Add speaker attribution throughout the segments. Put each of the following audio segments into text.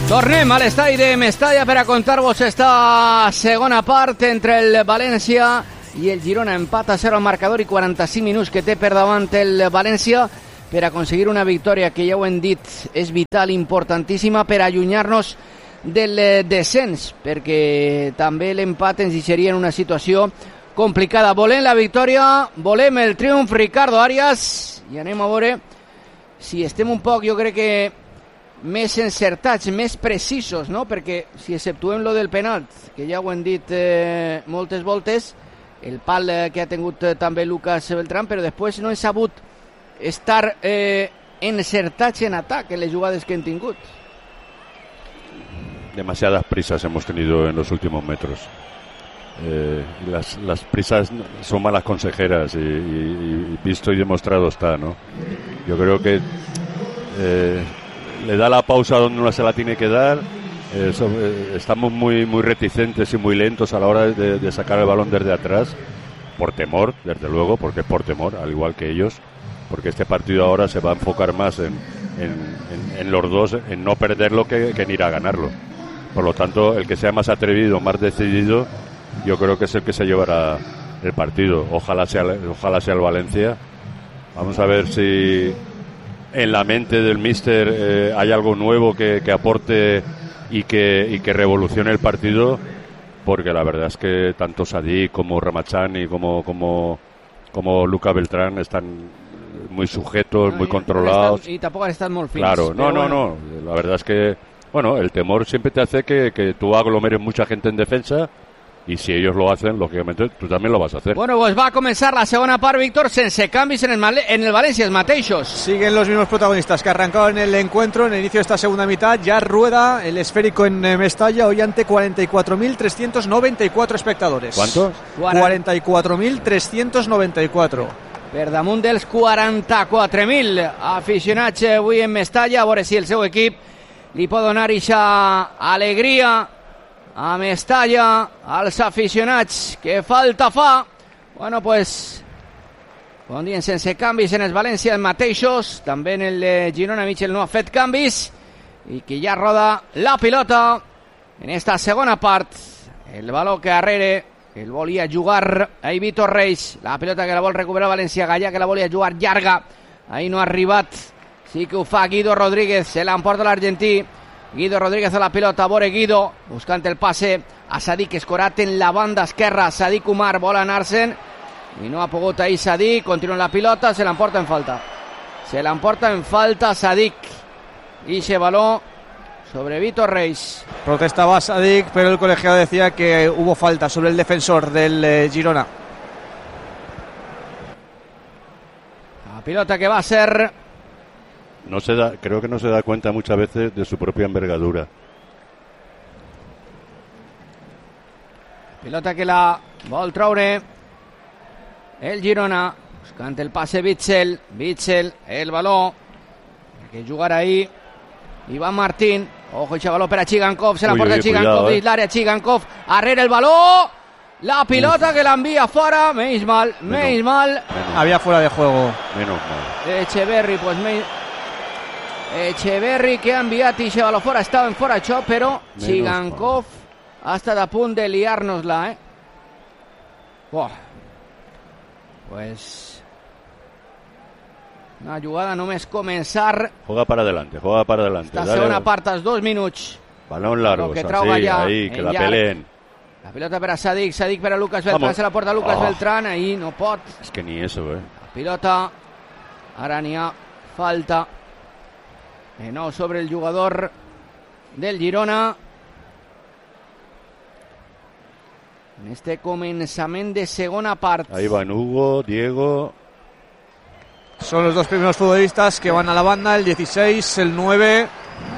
Speaker 1: Tornem a l'estadi de Mestalla per a contar-vos esta segona part entre el València i el Girona. Empat a 0 al marcador i 45 minuts que té per davant el València per aconseguir una victòria que, ja ho hem dit, és vital, importantíssima per allunyar-nos del descens, perquè també l'empat ens deixaria en una situació complicada. Volem la victòria, volem el triomf, Ricardo Arias, i anem a veure si estem un poc, jo crec que més encertats, més precisos, no? Perquè si exceptuem lo del penalt, que ja ho hem dit moltes voltes, el pal que ha tingut també Lucas Beltrán, però després no hem sabut estar encertats en atac en les jugades que hem tingut.
Speaker 2: Demasiadas prisas hemos tenido en los últimos metros. Las prisas son malas consejeras y visto y demostrado está, ¿no? Yo creo que le da la pausa donde uno se la tiene que dar. Estamos muy reticentes y muy lentos a la hora de sacar el balón desde atrás, por temor, desde luego, porque es por temor, al igual que ellos, porque este partido ahora se va a enfocar más en los dos, en no perderlo que en ir a ganarlo. Por lo tanto, el que sea más atrevido, más decidido, yo creo que es el que se llevará el partido. Ojalá sea el Valencia. Vamos a ver si en la mente del míster hay algo nuevo que aporte y que revolucione el partido, porque la verdad es que tanto Sadik como Ramachani como Lucas Beltrán están muy sujetos, muy controlados.
Speaker 1: Y tampoco están muy fins.
Speaker 2: Claro, no. La verdad es que, bueno, el temor siempre te hace que tú aglomeres mucha gente en defensa. Y si ellos lo hacen, lógicamente, tú también lo vas a hacer.
Speaker 1: Bueno, pues va a comenzar la segunda parte, Víctor, sense canvis en el Valencia, els mateixos.
Speaker 3: Siguen los mismos protagonistas que arrancaron el encuentro en el inicio de esta segunda mitad. Ya rueda el esférico en Mestalla, hoy ante 44.394 espectadores.
Speaker 2: ¿Cuántos?
Speaker 3: 44.394.
Speaker 1: Per damunt dels 44.000 aficionats avui en Mestalla, a veure si el seu equip li pot donar aquesta alegria a Mestalla, als aficionats, que falta fa. Bueno, pues, com dient, sense canvis en els València els mateixos, també en el Girona Mitchell no ha fet canvis, i que ja roda la pilota en esta segona part. El baló que darrere el volia jugar ahí Vítor Reis, la pilota que la vol recuperar València, Gallà que la volia jugar llarga, ahí no ha arribat, sí que ho fa Guido Rodríguez, se l'emporta l'argentí. Guido Rodríguez a la pilota, vore Guido buscant el passe a Sadik Escorat en la banda esquerra. Sadik Umar vol anar-se'n i no ha pogut ahir Sadik, continua la pilota, se l'emporta en falta Sadik, y se baló sobre Vítor Reis.
Speaker 3: Protestaba Sadik, pero el colegiado decía que hubo falta sobre el defensor del Girona.
Speaker 1: La pilota que va a ser...
Speaker 2: Creo que no se da cuenta muchas veces de su propia envergadura.
Speaker 1: Pilota que la vol treure el Girona, buscant el passe Witsel, el baló, que jugar ahí Iván Martín, ojo ese baló per a Chigankov, se la porta Chigankov dins l'àrea, Chigankov, arrere el baló, la pilota que l'envia fora, menys mal.
Speaker 3: Había fuera de juego.
Speaker 2: Menos mal.
Speaker 1: Echeverri, pues Echeverri que ha enviat i baló fora, estava en fora això, però Chigankov ha estat a punt de liar-nos-la, Pues una jugada només començar.
Speaker 2: Juega para adelante.
Speaker 1: Esta segona part, als 2 minuts.
Speaker 2: Balón largo,
Speaker 1: que
Speaker 2: ahí, que la peleen.
Speaker 1: La pilota per a Sadik per a Lucas Beltrán, se la porta Lucas Beltrán, ahí no pot.
Speaker 2: Es que ni eso,
Speaker 1: La pilota, ara n'hi ha falta. No sobre el jugador del Girona. En este comenzament de segona part.
Speaker 2: Ahí van Hugo, Diego.
Speaker 3: Son los dos primeros futbolistas que van a la banda, el 16, el 9,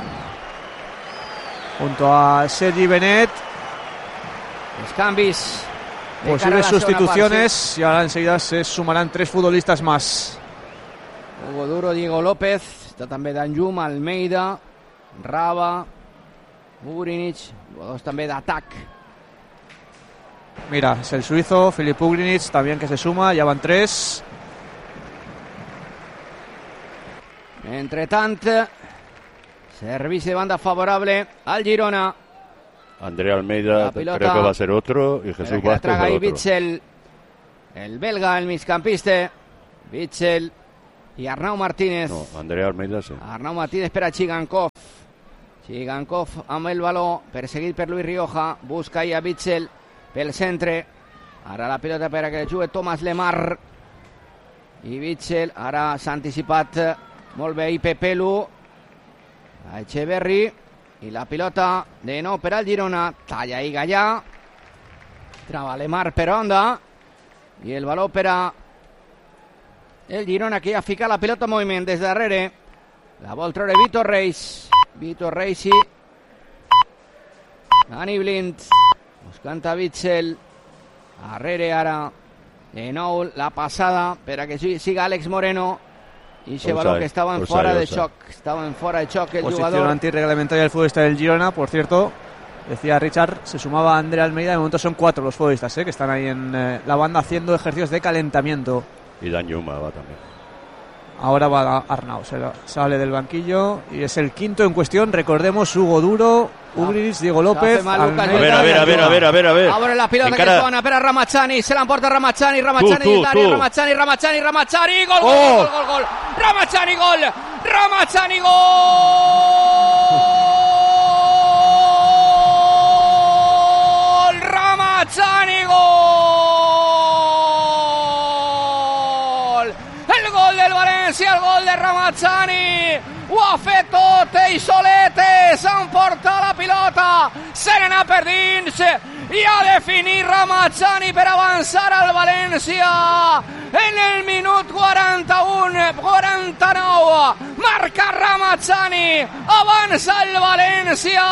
Speaker 3: junto a Sergi Benet.
Speaker 1: Los canvis.
Speaker 3: Posibles sustituciones, y ahora enseguida se sumarán 3 futbolistas más.
Speaker 1: Hugo Duro, Diego López, está també Danjum, Almeida, Raba, Ugrinic, jugadors també d'atac.
Speaker 3: Mira, es el suizo, Filip Ugrinic, también que se suma, ya van 3.
Speaker 1: Entre tant, Servicio de banda favorable al Girona.
Speaker 2: Andrea Almeida creo que va a ser otro y Jesús Vázquez
Speaker 1: traga ahí
Speaker 2: otro.
Speaker 1: Witsel, el belga, el migcampista. Witsel y Arnau Martínez.
Speaker 2: No, Andrea Almeida sí.
Speaker 1: Arnau Martínez per a Chigankov. Chigankov amb el baló, perseguit per Luis Rioja. Busca ahí a Witsel pel centre. Ara la pilota per a que jugui Thomas Lemar. I Witsel ara s'ha anticipat molt bé i Pepelu. A Echeverri. I la pilota de nou per al Girona. Talla ahí Gallà. Trava Lemar per onda. I el baló per a el Girona, que ja fica la pilota en moviment des darrere. La vol treure Vitor Reis. Vitor Reis i Dani Blind buscant a Witsel. Darrere ara de nou la passada per a que siga Àlex Moreno. Y ese balón que estaba en fuera de shock. Estaba en fuera de shock el
Speaker 3: Posición
Speaker 1: jugador.
Speaker 3: antirreglamentaria del futbolista del Girona, por cierto. Decía Richard, se sumaba Andrea Almeida. De momento son 4 los futbolistas que están ahí en la banda haciendo ejercicios de calentamiento.
Speaker 2: Y Dan Yuma va también.
Speaker 3: Ahora va Arnau, sale del banquillo y es el quinto en cuestión. Recordemos, Hugo Duro, Ugric, Diego López.
Speaker 2: A ver.
Speaker 1: Ahora la pilota que suena para Ramachani, se la emporta Ramachani, Ramachani,
Speaker 2: tú.
Speaker 1: Ramachani, gol. Ramachani, gol. Ramachani, gol. El gol del Valencia, el gol de Ramachani. Ho ha fet tot ell solete, s'emporta la pilota, se n'anà per dins i ha definit Ramachani per avançar al València en el minut 49 marca Ramachani, avanza el Valencia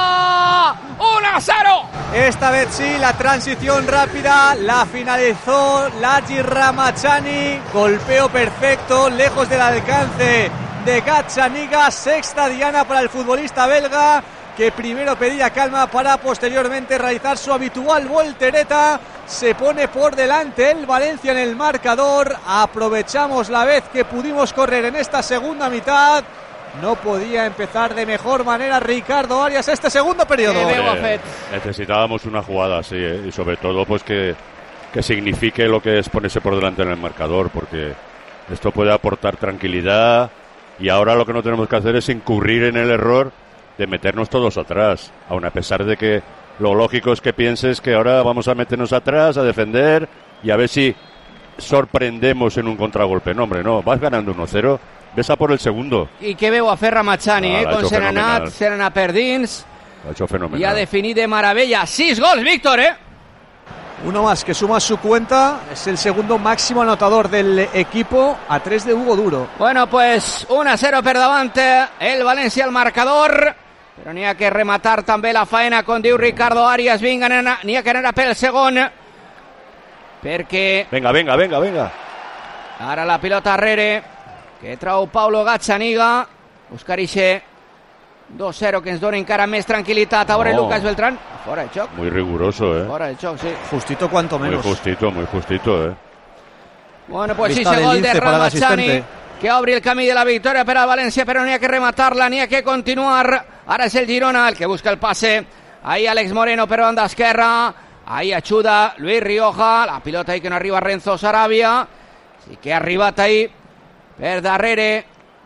Speaker 1: 1-0.
Speaker 3: Esta vez sí, la transición rápida la finalizó Laji Ramachani, golpeo perfecto, lejos del alcance de Gazzaniga. Sexta diana para el futbolista belga, que primero pedía calma para posteriormente realizar su habitual voltereta. Se pone por delante el Valencia en el marcador. Aprovechamos la vez que pudimos correr en esta segunda mitad. No podía empezar de mejor manera Ricardo Arias este segundo periodo.
Speaker 2: Necesitábamos una jugada así, y sobre todo pues que signifique lo que es ponerse por delante en el marcador, porque esto puede aportar tranquilidad. Y ahora lo que no tenemos que hacer es incurrir en el error de meternos todos atrás, aun a pesar de que lo lógico es que pienses que ahora vamos a meternos atrás, a defender y a ver si sorprendemos en un contragolpe. No, hombre, no, vas ganando 1-0, ves a por el segundo.
Speaker 1: I què veu a fer Ramachani, con Serenat per dins.
Speaker 2: Lo ha hecho fenomenal.
Speaker 1: Y ha definido de maravilla. 6 gols, Víctor,
Speaker 3: Uno más que suma su cuenta, es el segundo máximo anotador del equipo, a 3 de Hugo Duro.
Speaker 1: Bueno, pues 1-0 per davante, el València al marcador, però n'hi ha que rematar també la faena, com diu Ricardo Arias. Vinga, n'hi ha que anar pel segon, perquè...
Speaker 2: Venga.
Speaker 1: Ara la pilota arrere, que trau Paulo Gazzaniga, buscar ixe 2-0 que ens dona encara més tranquil·litat. A veure Lucas Beltrán, fora de xoc.
Speaker 2: Muy riguroso,
Speaker 1: Fora de xoc, sí.
Speaker 3: Justito cuanto menos.
Speaker 2: Muy justito,
Speaker 1: Bueno, pues
Speaker 3: Vista
Speaker 1: ese gol de
Speaker 3: lince para el
Speaker 1: Ramachani,
Speaker 3: asistente,
Speaker 1: que obre el camí de la victoria per al València, però n'hi ha que rematar-la, n'hi ha que continuar. Ara és el Girona el que busca el passe. Ahí Àlex Moreno per banda esquerra. Ahí ajuda Luis Rioja. La pilota ahí que no arriba Renzo Sarabia. Sí que ha arribat ahí per darrere.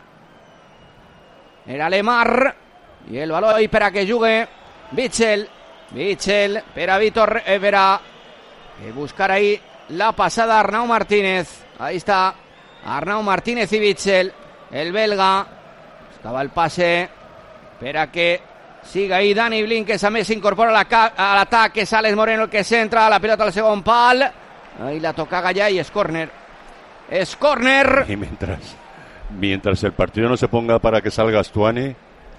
Speaker 1: Era Lemar. I el baló ahí per a que jugue Witsel per a Vitor, per a buscar ahí la pasada Arnau Martínez. Ahí está Arnau Martínez y Witsel, el belga. Buscaba el pase per a que siga ahí Dani Blind, que també s'incorpora a l'atac, que és Àlex Moreno el que centra la pilota al segon pal. Ahí la toca Gallà y es córner. Es córner.
Speaker 2: Y mientras el partido no se ponga para que salga Stuani.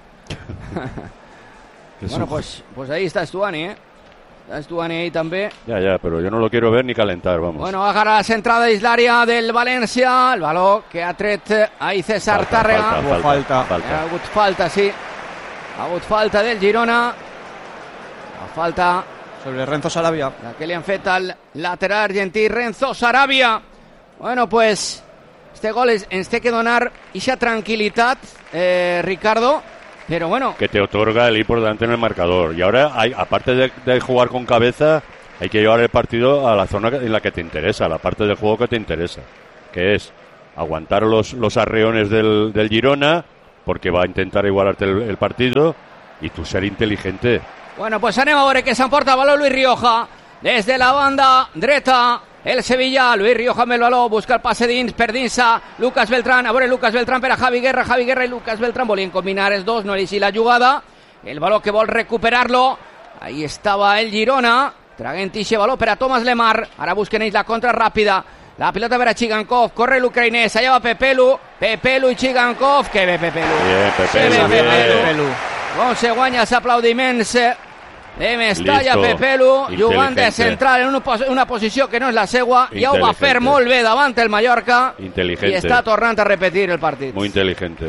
Speaker 1: Bueno, pues ahí está Stuani, Está Stuani ahí també.
Speaker 2: Ya, pero yo no lo quiero ver ni calentar, vamos.
Speaker 1: Bueno, agarra la centrada dins l'àrea del València, el baló que ha tret ahí César Tàrrega.
Speaker 3: Falta.
Speaker 1: Ha hagut falta, sí. Ha hagut falta del Girona. La falta
Speaker 3: sobre Renzo Sarabia,
Speaker 1: la que li han fet al lateral argentí Renzo Sarabia. Bueno, pues este gol ens té que donar ixa tranquil·litat, Ricardo, Pero bueno,
Speaker 2: que te otorga el ir por delante en el marcador. Y ahora, aparte de jugar con cabeza, hay que llevar el partido a la zona en la que te interesa, la parte del juego que te interesa, que es aguantar los arreones del Girona, porque va a intentar igualarte el partido, y tú ser inteligente.
Speaker 1: Bueno, pues anem a veure que s'emporta el baló Luis Rioja des de la banda dreta. El Sevilla, Luis Rioja amb el baló, busca el passe dins, per dins Lucas Beltrán, a veure Lucas Beltrán per a Javi Guerra i Lucas Beltrán volien combinar els dos, no era així la jugada, el baló que vol recuperar-lo, ahí estava el Girona, traguent ixe baló per a Thomas Lemar, ara busquen ells la contra ràpida, la pilota per a Chigankov, corre l'ucraïnès, allà va Pepelu i Chigankov, que bé Pepelu,
Speaker 2: Bien, Pepelu.
Speaker 1: Com se guanya els aplaudiments de Mestalla. Pepelu jugant de central en una posició que no és la seua, ja ho va fer molt bé davant el Mallorca i està tornant a repetir el partit.
Speaker 2: Muy inteligente.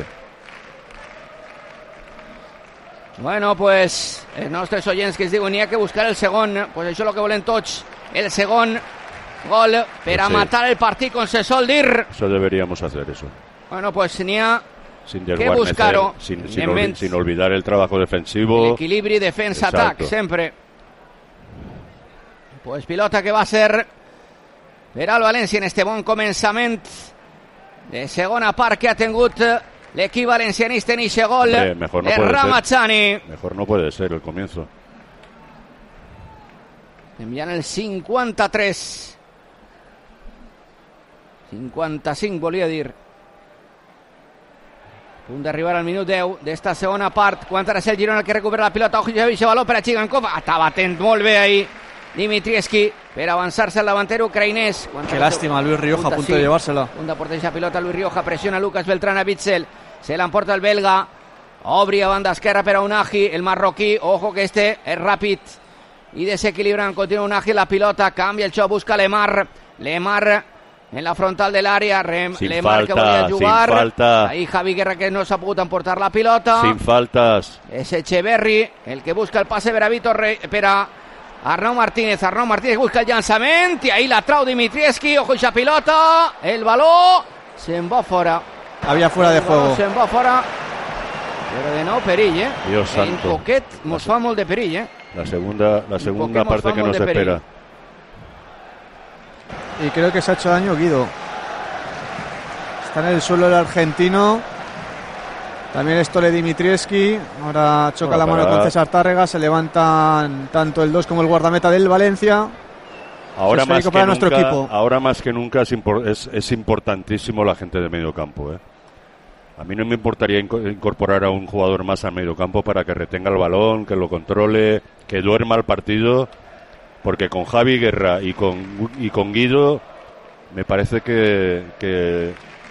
Speaker 1: Bueno, pues els nostres oients que ens diuen n'hi ha que buscar el segon, pues això és el que volen tots, el segon gol per a matar el partit, com se sol dir.
Speaker 2: Eso deberíamos hacer, eso.
Speaker 1: Bueno, pues n'hi ha
Speaker 2: sin
Speaker 1: que buscar-ho,
Speaker 2: sin olvidar el trabajo defensivo,
Speaker 1: el equilibri defensa-atac sempre. Pues pilota que va a ser per al València en este bon començament de segona part que ha tingut l'equip valencianista en ixe gol de Ramazani.
Speaker 2: Mejor no puede ser el comienzo.
Speaker 1: Enviant el 53 55 volia dir. Punt d'arribar al minut 10 d'esta segona part, quan ara és el Girona el que recupera la pilota. Ojo, ja baló per a Chigankov, estava atent molt bé ahí Dimitrievski per avançar-se al davanter ucraïnès.
Speaker 3: Qué lástima, Luis Rioja a punto de llevársela.
Speaker 1: Punt de portar esa pilota, Luis Rioja presiona a Lucas Beltrán a Witzel, se l'emporta el belga, obri a banda esquerra per a Unagi, el marroquí, ojo que este és ràpid i desequilibrant, continua Unagi la pilota, canvia el xoc, busca Lemar en la frontal del área, Lemar que volia jugar, ahí Javi Guerra que no s'ha pogut emportar la pilota,
Speaker 2: sin faltas,
Speaker 1: és Echeverri el que busca el passe per a Arnau Martínez busca el llançament i ahí la trau Dimitrievski, ojo esa pilota, el baló se'n va fora,
Speaker 3: había fuera de juego,
Speaker 1: se'n va fora, però de nou perill,
Speaker 2: Dios santo,
Speaker 1: en poquet mos fa molt de perill,
Speaker 2: la segunda parte que nos espera.
Speaker 3: Y creo que se ha hecho daño Guido. Está en el suelo el argentino. También Stole Dimitrievski. Ahora choca la mano con César Tárrega. Se levantan tanto el 2 como el guardameta del Valencia.
Speaker 2: Ahora más que nunca es importantísimo la gente de medio campo. A mí no me importaría incorporar a un jugador más al medio campo para que retenga el balón, que lo controle, que duerma el partido. Porque con Javi Guerra y con Guido me parece que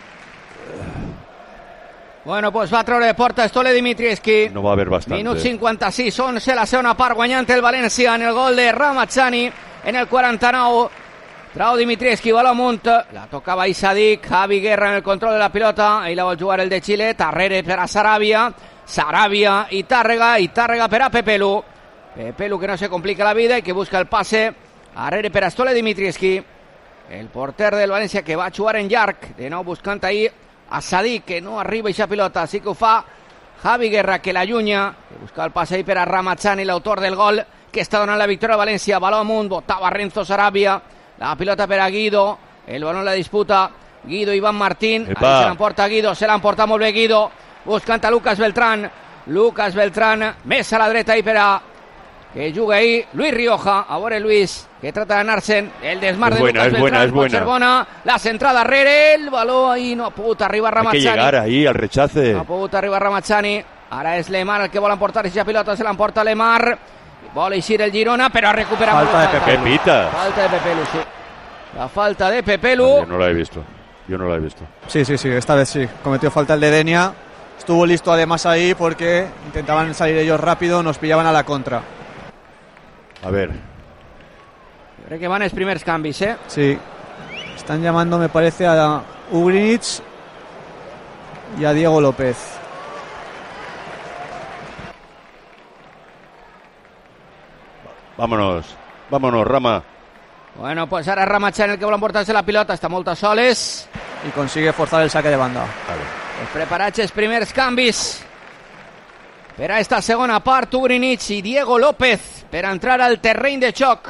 Speaker 1: Bueno, pues va a treure de porta Stole Dimitrievski.
Speaker 2: No va a haver bastante.
Speaker 1: Minut 56, 11 la segona part, guanyant el València en el gol de Ramazani en el 49. Trau Dimitrievski, baló amunt, la tocava Sadik, Javi Guerra en el control de la pilota, ahí la vol jugar el de Xile, Tarrere per a Sarabia i Tàrrega per a Pepelu que no se complica la vida y que busca el pase arrere per a Stole Dimitrievski, el porter del València que va a jugar en llarg, de nou buscant ahí a Sadik, que no arriba aquesta pilota, así que ho fa Javi Guerra, que l'allunya, que busca el pase ahí per a Ramazani, l'autor del gol que està donant la victòria a València. Baló amunt, botava Renzo Sarabia, la pilota per a Guido, el baló en la disputa Guido Iván Martín, ahí se l'emporta Guido, se l'emporta molt bé Guido, buscant a Lucas Beltrán, més a la dreta ahí per a que juga ahí Luis Rioja, a veure Luis, que trata de anar-se'n, el desmar de Lucas Beltrán, pot ser bona, la centrada darrere, el baló ahí no ha pogut arribar Ramazani.
Speaker 2: Hay que llegar ahí al rechace.
Speaker 1: No ha pogut arribar Ramazani, ara és Lemar el que vol emportar aquesta pilota, se l'emporta Lemar, vol eixir el Girona, però ha recuperat
Speaker 2: falta de Pepelu.
Speaker 1: Falta de Pepelu, sí. La falta de Pepelu.
Speaker 2: Yo no la he visto.
Speaker 3: Sí, esta vez sí, cometió falta el de Denia, estuvo listo además ahí porque intentaban salir ellos rápido, nos pillaban a la contra.
Speaker 2: A ver.
Speaker 1: Creo que van els primers canvis,
Speaker 3: Sí. Están llamando, me parece, a Ugrinic y a Diego López.
Speaker 2: Vámonos, Rama.
Speaker 1: Bueno, pues ara Ramazani el que vol emportar-se la pilota, està molt a soles.
Speaker 3: Y consigue forzar el saque de banda.
Speaker 2: Vale.
Speaker 1: Els preparats els primers canvis per a esta segona part. Ugrinic i Diego López per entrar al terreny de xoc.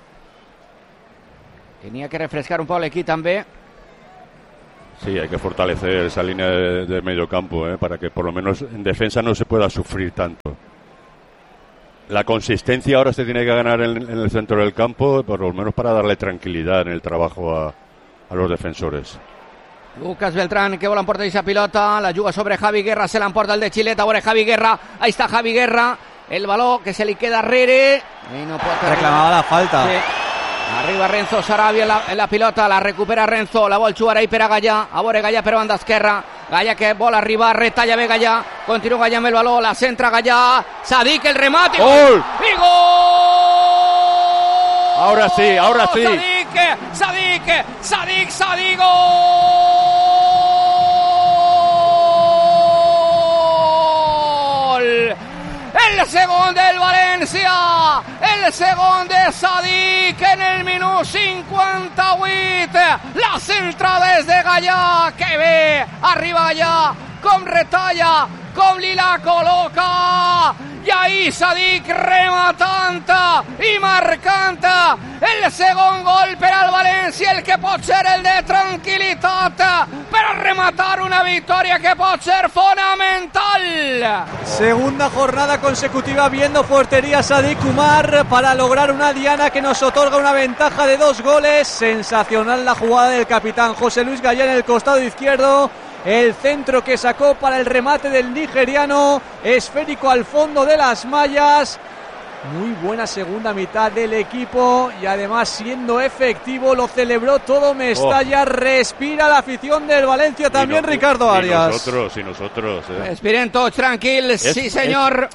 Speaker 1: Tenia que refrescar un poc l'equip també.
Speaker 2: Sí, hay que fortalecer esa línea de medio campo, para que por lo menos en defensa no se pueda sufrir tanto. La consistencia ahora se tiene que ganar en el centro del campo, por lo menos para darle tranquilidad en el trabajo a los defensores.
Speaker 1: Lucas Beltrán que vol emportar esa pilota, la juga sobre Javi Guerra, se l'emporta el de Xileta, a veure Javi Guerra, ahí está Javi Guerra, el baló que se li queda darrere i no pot
Speaker 3: reclamava la falta.
Speaker 1: Sí. Arriba Renzo Sarabia en la pilota, la recupera Renzo, la vol jugar ahí per a Gallà, a veure Gallà per banda esquerra, Gallà que vol arribar, retalla bé Gallà, continua Gallà amb el baló, la centra Gallà, Sadik el remate,
Speaker 2: ¡gol!
Speaker 1: ¡Y gol!
Speaker 2: Ahora sí, ahora sí.
Speaker 1: Sadik, gol! El segon del València, el segon de Sadik en el minut 58, la centrada és de Gallà, que bé, arriba Gallà, com retalla, com li la col·loca, i ahí Sadik rematant i marcant el segon gol per al València, el que pot ser el de tranquil·litat per a rematar una victòria que pot ser fonamental.
Speaker 3: Segunda jornada consecutiva viendo portería Sadik Umar para lograr una diana que nos otorga una ventaja de 2 goles. Sensacional la jugada del capitán José Luis Gallà en el costado izquierdo. El centro que sacó para el remate del nigeriano, esférico al fondo de las mallas. Muy buena segunda mitad del equipo y además siendo efectivo, lo celebró todo Mestalla. Respira la afición del Valencia también, Ricardo Arias.
Speaker 2: Y nosotros.
Speaker 1: Respiren todos tranquilos, sí señor.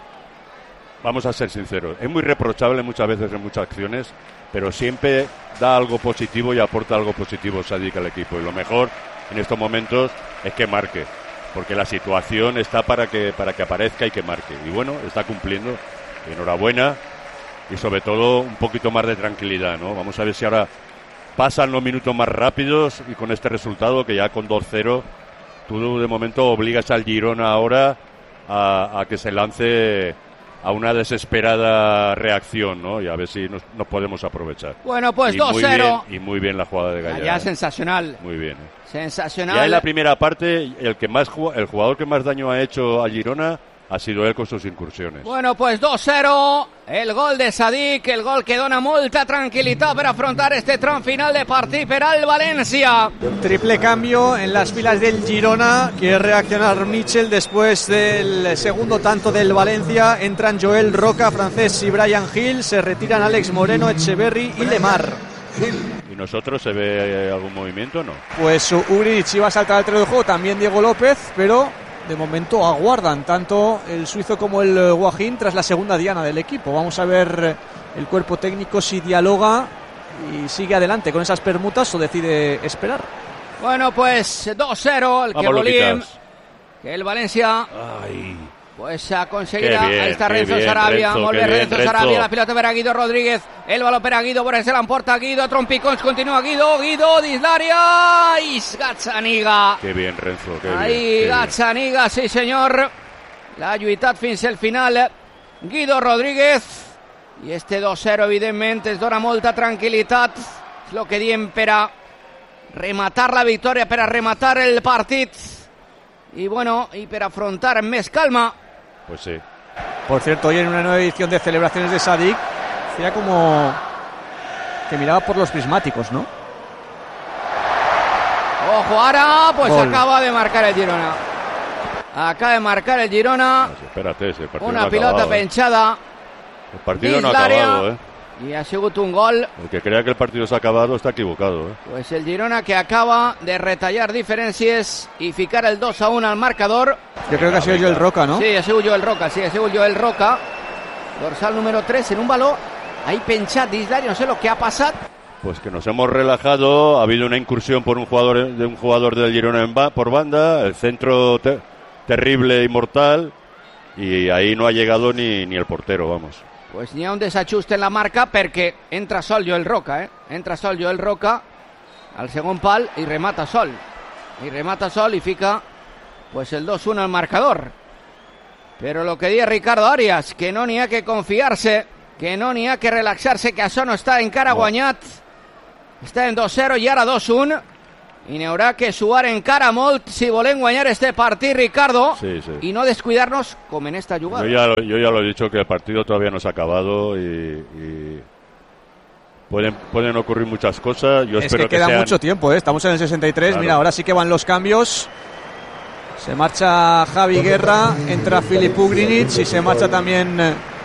Speaker 2: Vamos a ser sinceros, es muy reprochable muchas veces en muchas acciones, pero siempre da algo positivo y aporta algo positivo Sadik al equipo. Y lo mejor en estos momentos es que marque, porque la situación está para que aparezca y que marque. Y bueno, está cumpliendo. Enhorabuena y sobre todo un poquito más de tranquilidad, ¿no? Vamos a ver si ahora pasan los minutos más rápidos y con este resultado, que ya con 2-0 tú de momento obligas al Girona ahora a que se lance a una desesperada reacción, ¿no? Y a ver si nos podemos aprovechar.
Speaker 1: Bueno, pues 2-0.
Speaker 2: Y muy bien la jugada de Gallà.
Speaker 1: Ya sensacional.
Speaker 2: Muy bien.
Speaker 1: Sensacional.
Speaker 2: Ya en la primera parte, el jugador que más daño ha hecho a Girona ha sido él con sus incursiones.
Speaker 1: Bueno, pues 2-0, el gol de Sadik, el gol que dona molta tranquil·litat per afrontar este tram final de partit per al València.
Speaker 3: Triple cambio en las filas del Girona, quiere reaccionar Mitchell después del segundo tanto del Valencia. Entran Joel Roca, Francés y Brian Hill, se retiran Alex Moreno, Echeverry y Lemar.
Speaker 2: ¿Y nosotros se ve algún movimiento o no?
Speaker 3: Pues Ugrinic iba a saltar al terreno de juego, también Diego López, pero de momento aguardan tanto el suizo como el Guajín tras la segunda diana del equipo. Vamos a ver el cuerpo técnico si dialoga y sigue adelante con esas permutas o decide esperar.
Speaker 1: Bueno, pues 2-0, el que volíem, que el València pues aconseguirà. Ahí está Renzo Sarabia, molt bé Renzo Sarabia, la pilota per a Guido Rodríguez, el baló per a Guido, por se l'emporta Guido, trompicons, continua Guido dins l'àrea, i Gazzaniga.
Speaker 2: Qué bien Renzo, qué
Speaker 1: ahí
Speaker 2: bien.
Speaker 1: Gazzaniga, sí senyor, l'ha lluitat fins al final Guido Rodríguez, i este 2-0 evidentment es dona molta tranquil·litat, és el que diem per a rematar la victòria, per a rematar el partit y bueno, y per afrontar més calma.
Speaker 2: Pues sí.
Speaker 3: Por cierto, hoy en una nueva edición de celebraciones de Sadik, hacía como que miraba por los prismáticos, ¿no?
Speaker 1: Ojo, ahora pues
Speaker 3: gol.
Speaker 1: Acaba de marcar el Girona. Acaba de marcar el Girona.
Speaker 2: No, espérate, ese partido
Speaker 1: una
Speaker 2: no ha
Speaker 1: pilota
Speaker 2: acabado,
Speaker 1: penchada.
Speaker 2: El partido no ha acabado,
Speaker 1: Y ha sigut un gol.
Speaker 2: El que crea que el partido se ha acabado está equivocado,
Speaker 1: Pues el Girona que acaba de retallar diferències y ficar el 2-1 al marcador.
Speaker 3: Yo creo que ha sido Joel Roca, ¿no?
Speaker 1: Sí, ha sigut Joel Roca, Joel Roca. Dorsal número 3 en un baló. Ahí penchat dins l'àrea, no sé lo que ha pasado.
Speaker 2: Pues que nos hemos relajado, ha habido una incursión por un jugador del Girona por banda, el centro terrible y mortal, y ahí no ha llegado ni el portero, vamos.
Speaker 1: Pues n'hi ha un desajuste en la marca perquè entra sol Joel Roca, entra sol Joel Roca al segon pal i remata sol. I fica pues el 2-1 al marcador. Pero lo que dice Ricardo Arias, que no n'hi ha que confiar-se, que no n'hi ha que relaxar-se, que això no està encara guanyat. Està en 2-0 i ara 2-1. I n'hi haurà que suar encara molt si volem guanyar este partit, Ricardo,
Speaker 2: sí.
Speaker 1: y no descuidarnos como en esta jugada.
Speaker 2: Yo ya lo he dicho, que el partido todavía no se ha acabado y pueden ocurrir muchas cosas. Yo espero
Speaker 3: que queda mucho tiempo, ¿eh? Estamos en el 63, claro. Mira, ahora sí que van los cambios. Se marcha Javi Guerra, entra Filip Ugrinic y se marcha también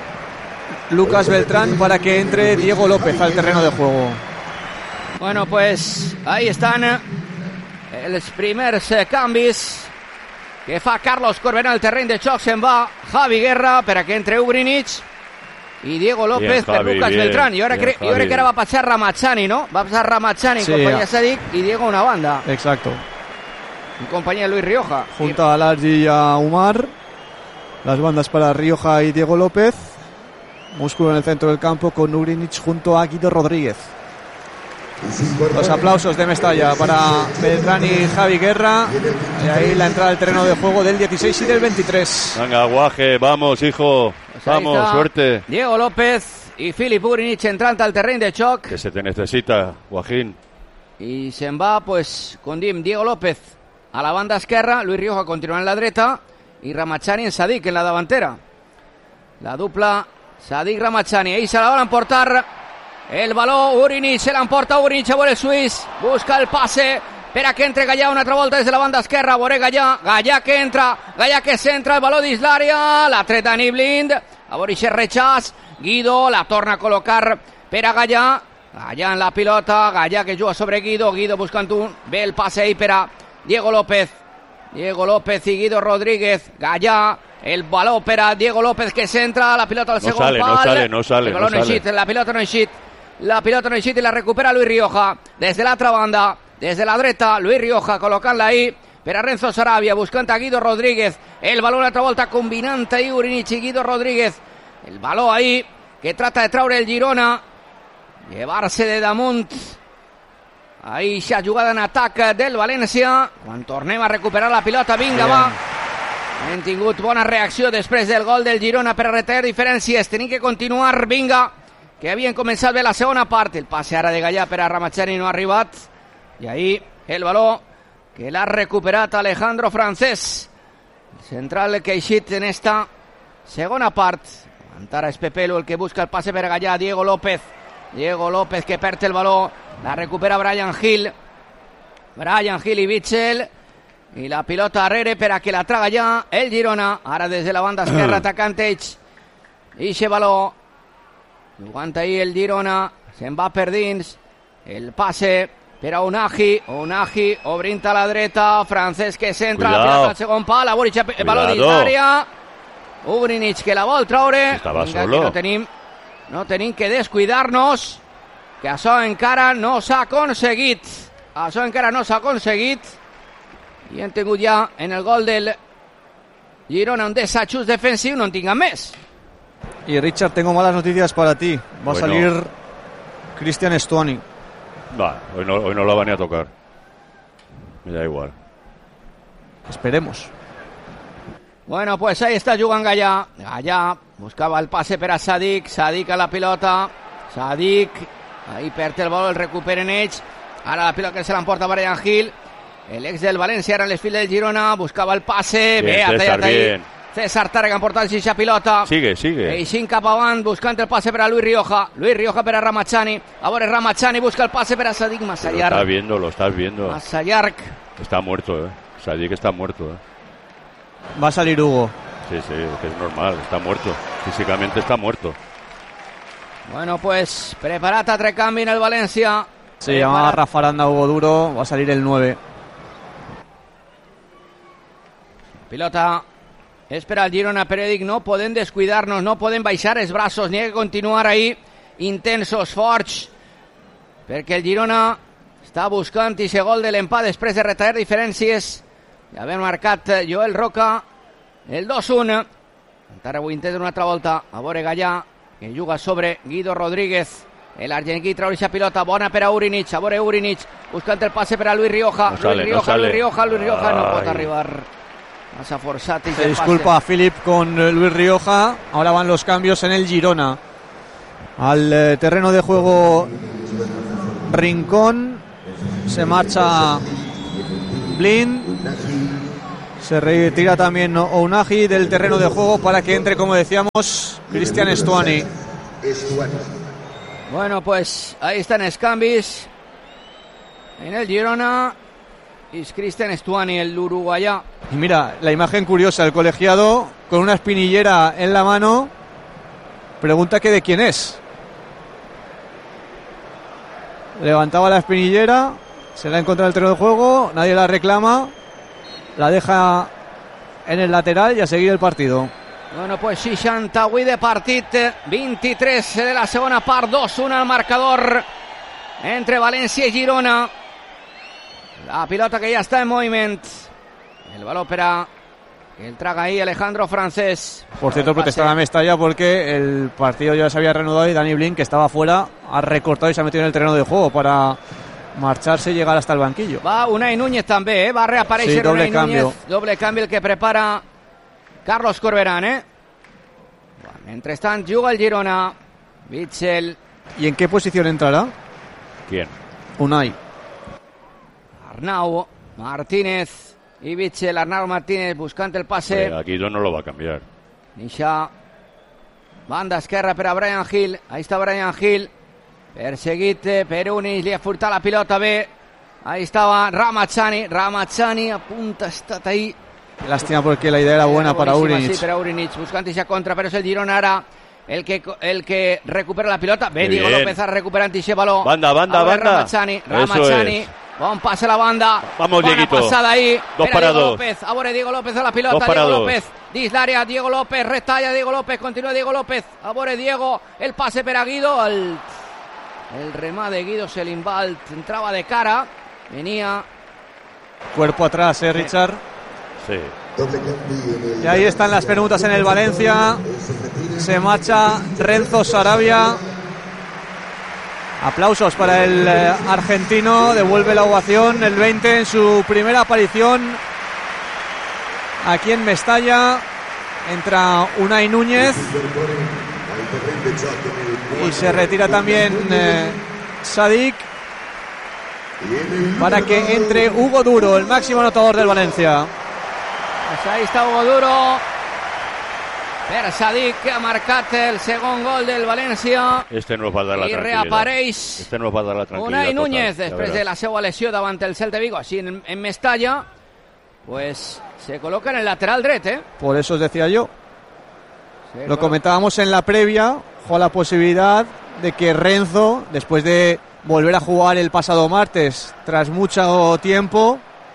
Speaker 3: Lucas Beltrán para que entre Diego López al terreno de juego.
Speaker 1: Bueno, pues ahí están els primers canvis que fa Carlos Corberà al terreny de xoc. Se'n va Javi Guerra per a que entre Ugrinic i Diego López bien, per Javi, Lucas bien, Beltrán. Jo crec que ara va passar Ramachani, ¿no? Va passar Ramachani, sí, compañía Sadik, y Diego una banda.
Speaker 3: Exacto.
Speaker 1: En compañía de Luis Rioja.
Speaker 3: Junto a Largi y a Umar. Las bandas para Rioja y Diego López. Músculo en el centro del campo con Ugrinic junto a Guido Rodríguez. Los aplausos de Mestalla para Beltrán y Javi Guerra. Y ahí la entrada al terreno de juego del 16 y del 23.
Speaker 2: Venga, Guaje, vamos, hijo. Pues vamos, suerte.
Speaker 1: Diego López y Filip Ugrinic entrant al terreny de xoc.
Speaker 2: Que se te necesita, Guajín.
Speaker 1: Y se'n va, pues, com dim, Diego López a la banda esquerra, Luis Rioja continua en la dreta y Ramachani en Sadik en la davantera. La dupla Sadik-Ramachani. Ahí se la van a emportar. El baló, Ugrinic, se l'emporta Ugrinic a veure el suís, busca el passe per a que entre Gallà una altra volta des de la banda esquerra, veure Gallà que entra, Gallà que centra, el baló dins l'àrea, la tret Dani Blind, a veure aquest rechaç, Guido la torna a col·locar per a Gallà en la pilota, Gallà que juga sobre Guido buscant un, ve el passe ahí per a Diego López i Guido Rodríguez, Gallà, el baló per a Diego López que centra, la pilota al segon pal,
Speaker 2: no sale,
Speaker 1: el baló no eixit, la pilota no eixit. La pilota no eixit i la recupera Luis Rioja des de l'altra banda, des de la dreta, Luis Rioja col·locant-la ahí per a Renzo Sarabia, buscant a Guido Rodríguez, el baló una altra volta combinant ahí Ugrinic i Guido Rodríguez, el baló ahí que trata de traure el Girona, llevar-se de damunt ahí aquesta jugada en atac del València. Quan tornem a recuperar la pilota, vinga, va, hem tingut bona reacció després del gol del Girona per a retallar diferències, tenim que continuar, vinga, que havien començat bé la segona part. El passe ara de Gallà per a Ramachani no ha arribat, i ahí el baló que l'ha recuperat Alejandro Francés, el central que ha eixit en esta segona part. Ara és Pepelu el que busca el passe per a Gallà, Diego López que perd el baló, la recupera Brian Hill i Bitzel, i la pilota darrere per a que la traga ja el Girona, ara des de la banda esquerra atacant ells, i aquest baló jugant ahí el Girona, se'n va per dins, el passe per a Unagi obrint a la dreta, Francesc que centra, la pilota al segon pal, el baló dins l'àrea, Ugrinic que la vol traure, no tenim que descuidar-nos, que això encara no s'ha aconseguit, i hem tingut ja en el gol del Girona un desajust defensiu, no en tinguem més.
Speaker 3: Y Richard, tengo malas noticias para ti. Va a salir Cristian Stuani.
Speaker 2: Hoy no la van a tocar. Me da igual.
Speaker 3: Esperemos.
Speaker 1: Bueno, pues ahí está jugant Gallà. Gallà buscava el passe per a Sadik a la pilota. Sadik, ahí perd el baló, el recuperen ells. Ara la pilota que se l'emporta Brian Hill. El ex del València, ara en l'esfil del Girona, buscava el passe.
Speaker 2: Bé, ha tallat ahí.
Speaker 1: César Tàrrega emportant aquesta pilota.
Speaker 2: Sigue.
Speaker 1: Eixint cap avant, buscant el passe per a Luis Rioja per a Ramachani. A veure, Ramachani busca el passe per a Sadik massa llarg.
Speaker 2: Lo estás viendo.
Speaker 1: Massa llarg.
Speaker 2: Está muerto, Sadik está muerto,
Speaker 3: Va a salir Hugo.
Speaker 2: Sí, que es normal, está muerto. Físicamente está muerto.
Speaker 1: Bueno, pues preparat altre canvi en el València.
Speaker 3: Se llama Rafa Aranda, Hugo Duro. Va a salir el 9.
Speaker 1: Pilota és per al Girona, però dic, no podem descuidar-nos, no podem baixar els braços, ni que continuar ahí intensos, forts, perquè el Girona està buscant i se gol de l'empat després de retallar diferències. Ja havia marcat Joel Roca el 2-1. Encara ho intenta una altra volta, a veure Gallà, que juga sobre Guido Rodríguez. L'argentí trau aquesta pilota, bona per a Ugrinic, a veure Ugrinic, buscant el passe per a Luis Rioja. Luis Rioja no pot arribar. Pasa Fossati.
Speaker 3: Se disculpa a Philip con Luis Rioja. Ahora van los cambios en el Girona. Al terreno de juego Rincón. Se marcha Blind. Se retira también Ounahi del terreno de juego para que entre, como decíamos, Cristian Stuani.
Speaker 1: Bueno, pues ahí están Escambis en el Girona. Y Cristian Stuani, el uruguaya.
Speaker 3: Y mira, la imagen curiosa, el colegiado con una espinillera en la mano. Pregunta que de quién es. Levantaba la espinillera, se la encontrado en el terreno de juego, nadie la reclama, la deja en el lateral y a seguir el partido.
Speaker 1: Bueno, pues 68 de partit, 23 de la segona part, 2-1 al marcador entre València i Girona. La pilota que ya está en movimiento. El balón para el traga ahí Alejandro Francés.
Speaker 3: Por cierto, protestaba a Mestalla porque el partido ya se había reanudado y Dani Blind, que estaba fuera, ha recortado y se ha metido en el terreno de juego para marcharse y llegar hasta el banquillo.
Speaker 1: Va Unai Núñez també, va a reaparèixer, sí,
Speaker 3: doble
Speaker 1: Unai
Speaker 3: cambio.
Speaker 1: Núñez, doble canvi el que prepara Carlos Corberán, Bueno, mentrestant juga el Girona, Witsel.
Speaker 3: ¿Y en qué posición entrará?
Speaker 2: ¿Quién?
Speaker 3: Unai.
Speaker 1: Arnau Martínez y Witsel. Arnau Martínez buscant el passe.
Speaker 2: Aquí no lo va a cambiar.
Speaker 1: Nisha, banda esquerra per a Brian Hill. Ahí está Brian Hill, perseguit per Unis, li ha furtat la pilota bé. Ahí estaba Ramazani a punta, estat ahí.
Speaker 3: Lástima porque la idea era buena para Urinic.
Speaker 1: Sí, per a Urinic, buscant eixa contra, però és el Girona ara el que recupera la pilota. Bé, Diego López recuperant eixe baló.
Speaker 2: Banda.
Speaker 1: Ramazani. Bon pase a la banda.
Speaker 2: Vamos,
Speaker 1: Bona
Speaker 2: Dieguito.
Speaker 1: passada ahí.
Speaker 2: 2 para 2.
Speaker 1: López. A veure Diego López a la pilota. Diego López. Dins l'àrea. Diego López. Retalla Diego López. Continua Diego López. A veure Diego. El pase per a Guido. El remate de Guido Selimbalt. Entraba de cara. Venía.
Speaker 3: Cuerpo atrás, Richard.
Speaker 2: Sí.
Speaker 3: Y ahí están las preguntas en el Valencia. Se marcha Renzo Sarabia. Aplausos para el argentino. Devuelve la ovación el 20 en su primera aparición aquí en Mestalla. Entra Unai Núñez y se retira también Sadik para que entre Hugo Duro, el máximo anotador del Valencia.
Speaker 1: Pues ahí está Hugo Duro. Per Sadik, que ha marcat el segon gol del València.
Speaker 2: Este nos va a dar la tranquilidad.
Speaker 1: I reapareix
Speaker 2: Este nos va a dar la tranquilidad.
Speaker 1: Unai Núñez,
Speaker 2: total,
Speaker 1: després de la seva lesió davant el Celta Vigo, així en Mestalla, pues se coloca en el lateral dret,
Speaker 3: Por eso os decía yo. Lo comentábamos en la previa, con la posibilidad de que Renzo, después de volver a jugar el pasado martes, tras mucho tiempo,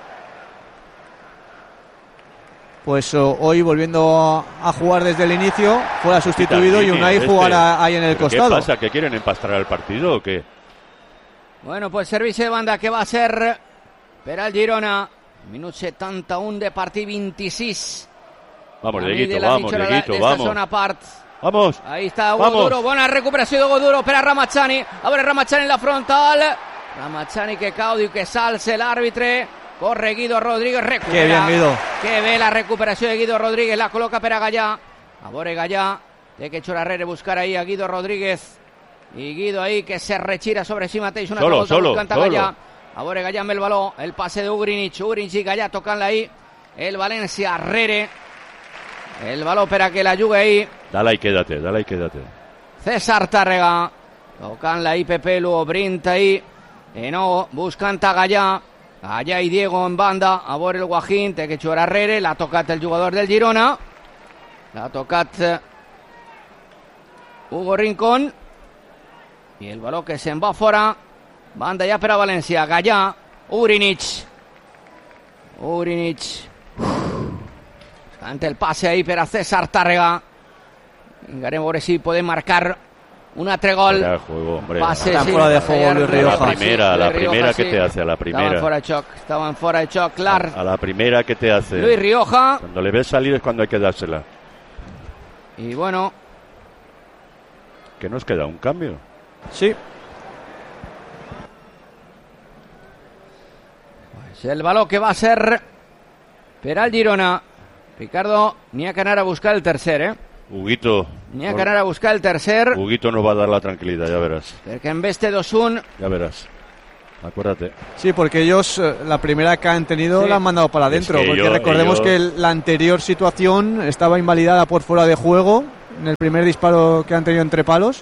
Speaker 3: pues hoy volviendo a jugar desde el inicio, fuera sustituido y Unai jugara ahí en el costado.
Speaker 2: ¿Qué pasa? ¿Que quieren empastrar el partido o qué?
Speaker 1: Bueno, pues servicio de banda que va a ser per al Girona. Minut 71 de partit, 26.
Speaker 2: Vamos, Dieguito, vamos.
Speaker 1: Zona part.
Speaker 2: Vamos.
Speaker 1: Ahí está Hugo Duro, bona recuperació d'Hugo Duro per a Ramazani. A veure Ramazani en la frontal. Ramazani que cau, diu que s'alce l'àrbitre. Corre Guido Rodríguez, recupera.
Speaker 3: Qué bien, Guido.
Speaker 1: Que bé la recuperació de Guido Rodríguez, la col·loca per a Gallà. A veure Gallà, té que Chorarrere buscar ahí a Guido Rodríguez. I Guido ahí que se retira sobre sí mateix una
Speaker 2: solo,
Speaker 1: buscant a Gallà. A veure Gallà amb el baló, el passe d'Ugrinic i Gallà tocant-la ahí. El València Rere. El baló per a que la jugui ahí.
Speaker 2: Dale y quédate.
Speaker 1: César Tàrrega. Tocant-la ahí Pepe Lugo, Brint ahí. De nou, buscant a Gallà. Allá y Diego en banda, a veure el Guajín, té que jugar Rere, l'ha tocat el jugador del Girona, l'ha tocat Hugo Rincón, i el baló que se'n va fora, banda ja per a València, Gallà, Urinic, buscant el passe ahí per a César Tàrrega, vingarem a veure si podem marcar un altre gol.
Speaker 2: Juego,
Speaker 1: pase,
Speaker 3: sí, fuera de juego Luis Rioja.
Speaker 2: La primera que te hace, a la primera.
Speaker 1: Estaban fuera de choc, clar.
Speaker 2: A la primera que te hace.
Speaker 1: Luis Rioja.
Speaker 2: Cuando le ves salir es cuando hay que dársela.
Speaker 1: Y bueno.
Speaker 2: ¿Que nos queda un cambio?
Speaker 3: Sí.
Speaker 1: Pues el balón que va a ser per al Girona. Ricardo, n'hi ha que anar a buscar el tercer,
Speaker 2: Huguito.
Speaker 1: N'hi ha que anar a buscar el tercer.
Speaker 2: Huguito nos va a dar la tranquilidad, ya verás.
Speaker 1: Perquè en vez de 2-1.
Speaker 2: Ya verás. Acuérdate.
Speaker 3: Sí, porque ellos la primera que han tenido la han mandado para adentro. Porque recordemos que la anterior situación estaba invalidada por fuera de juego en el primer disparo que han tenido entre palos.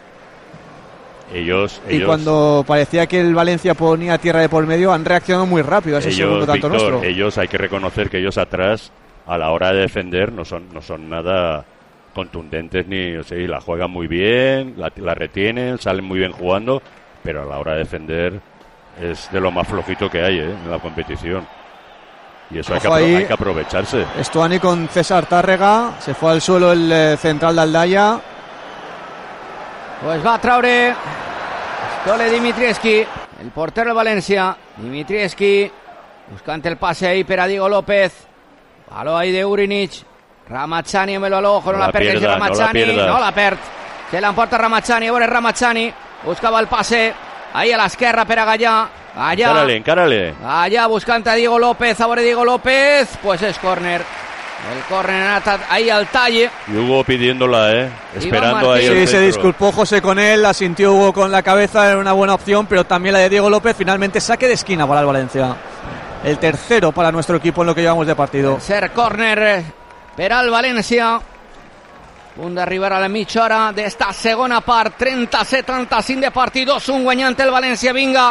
Speaker 3: Y cuando parecía que el Valencia ponía tierra de por medio, han reaccionado muy rápido a ese segundo tanto nuestro.
Speaker 2: Ellos, hay que reconocer que ellos atrás, a la hora de defender, no son nada contundentes, ni, o sea, la juegan muy bien, la retienen, salen muy bien jugando, pero a la hora de defender es de lo más flojito que hay en la competición. Y eso hay que aprovecharse.
Speaker 3: Estuani con César Tárrega, se fue al suelo el central de Aldaya.
Speaker 1: Pues va a traure Stole Dimitrievski, el portero del València. Dimitrievski buscant el passe ahí per a Diego López. Baló ahí de Urinic. Ramazani amb el baló, no la perd Ramazani, no la perd. Se l'emporta Ramazani, a veure Ramazani, buscava el passe ahí a l'esquerra per a Gallà.
Speaker 2: Encárale.
Speaker 1: Allá buscant a Diego López, a veure Diego López, pues es córner. El córner ahí al talle.
Speaker 2: Y Hugo pidiéndola, esperando ahí.
Speaker 3: Sí, se disculpó José con él, la sintió Hugo con la cabeza, era una buena opción, pero también la de Diego López. Finalmente saque de esquina para el Valencia. El tercero para nuestro equipo en lo que llevamos de partido.
Speaker 1: Tercer córner per al València. Punt d'arribar a la mitja hora d'esta segona part. 30-75 de partit, 2-1 guanyant el València. Vinga,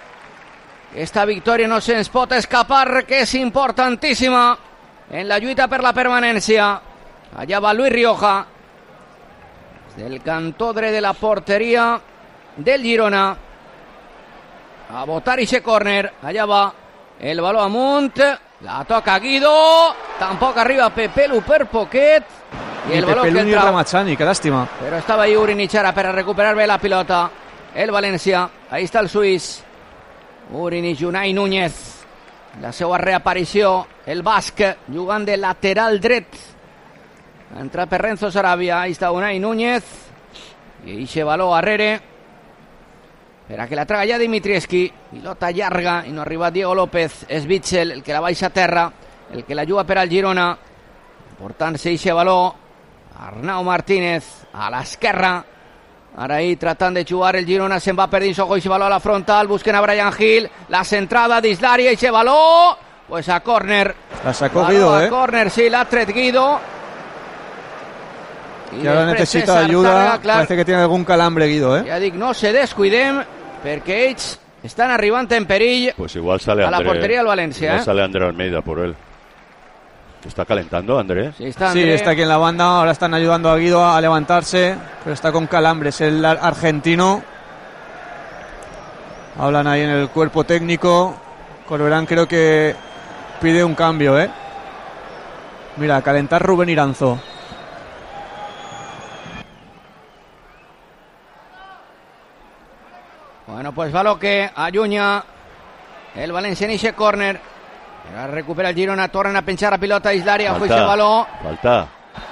Speaker 1: esta victòria no se'ns pot escapar, que és importantíssima en la lluita per la permanència. Allà va Luis Rioja del cantó dret de la porteria del Girona a botar ixe córner. Allà va el baló amunt, la toca Guido, tampoc arriba Pepelu per poquet, i el baló que
Speaker 3: entra. Ramazani, que lástima.
Speaker 1: Però estava ahí Urinic ara per a recuperar bé la pilota. El València, ahí està el suís Urinic. Unai Núñez, la seva reaparició, el basc jugant de lateral dret. Entra per Renzo Sarabia, ahí està Unai Núñez, i eixe baló arrere per a que la traga ja Dimitrievski. Pilota llarga i no arriba Diego López. És Bitzel el que la baixa a terra, el que la juga per al Girona. Portant-se eixe baló Arnau Martínez a l'esquerra. Ara ahí tratant de jugar el Girona, se'n va per dins, ojo, eixe baló a la frontal, busquen a Brian Hill, la centrada dins l'àrea, eixe baló, pues a córner.
Speaker 3: La sacó Guido,
Speaker 1: a córner, sí, l'ha tret Guido.
Speaker 3: Y ahora necesita ayuda, Tárrega, parece que tiene algún calambre Guido,
Speaker 1: Ja dic, no se descuidem, perquè ells estan arribant en perill.
Speaker 2: Pues igual sale
Speaker 1: a la portería del Valencia.
Speaker 2: Igual sale André Almeida por él. ¿Está calentando André?
Speaker 1: Sí, está André.
Speaker 3: Sí, está aquí en la banda. Ahora están ayudando a Guido a levantarse, pero está con calambres el argentino. Hablan ahí en el cuerpo técnico. Corberán creo que pide un cambio, Mira, a calentar Rubén Iranzo.
Speaker 1: Bueno, pues baló que allunya el València en eixe córner. Ara recupera el Girona, tornen a penjar la pilota a l'àrea, fue ese baló.
Speaker 2: Falta.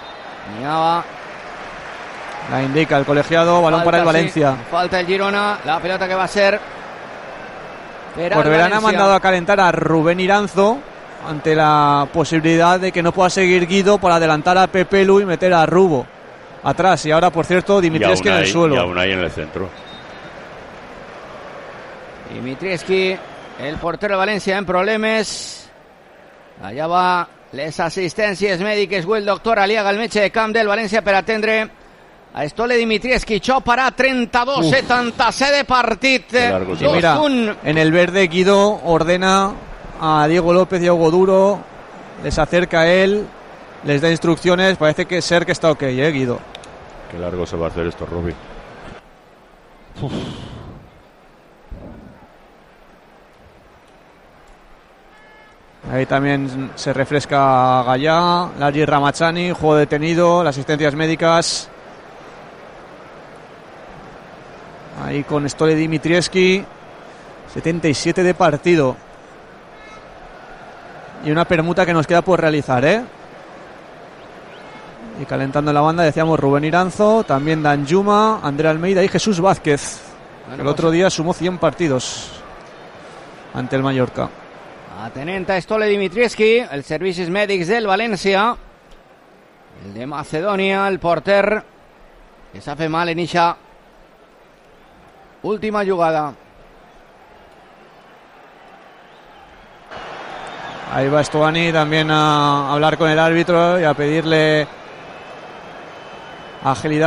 Speaker 3: La indica el colegiado, balón para el Valencia.
Speaker 1: Sí, falta el Girona, la pelota que va a ser.
Speaker 3: Corberán ha mandado a calentar a Rubén Iranzo ante la posibilidad de que no pueda seguir Guido para adelantar a Pepelu y meter a Rubo atrás. Y ahora, por cierto, Dimitrievski en el suelo.
Speaker 2: Y aún hay en el centro.
Speaker 1: Dimitrievski, el portero de València, en problemes. Allà va les assistències mèdiques. El doctor Aliaga, el metge de camp del València, per atendre a Stole Dimitrievski. Això para 32-77 de partit.
Speaker 3: Sí, mira, en el verde Guido ordena a Diego López y a Hugo Duro, les acerca a él, les da instrucciones. Parece que está ok, Guido.
Speaker 2: Qué largo se va a hacer esto, Robbie.
Speaker 3: Ahí también se refresca Gallà, Largi Ramazani, juego detenido, las asistencias médicas. Ahí con Stole Dimitrievski, 77 de partido. Y una permuta que nos queda por realizar, Y calentando en la banda, decíamos Rubén Iranzo, también Danjuma, André Almeida y Jesús Vázquez. El otro día sumó 100 partidos ante el Mallorca.
Speaker 1: Atenent a Stole Dimitrievski, els servicis mèdics del València. El de Macedonia, el porter, que se hace mal en Isha. Última jugada.
Speaker 3: Ahí va Stuani también a hablar con el árbitro y a pedirle agilidad.